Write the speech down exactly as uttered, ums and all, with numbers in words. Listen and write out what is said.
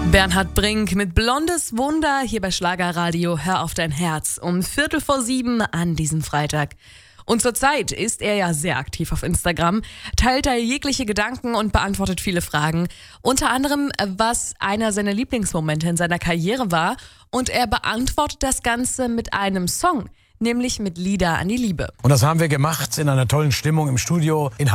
Bernhard Brink mit Blondes Wunder hier bei Schlagerradio. Hör auf dein Herz um Viertel vor sieben an diesem Freitag. Und zurzeit ist er ja sehr aktiv auf Instagram, teilt da jegliche Gedanken und beantwortet viele Fragen. Unter anderem, was einer seiner Lieblingsmomente in seiner Karriere war. Und er beantwortet das Ganze mit einem Song, nämlich mit Lieder an die Liebe. Und das haben wir gemacht in einer tollen Stimmung im Studio in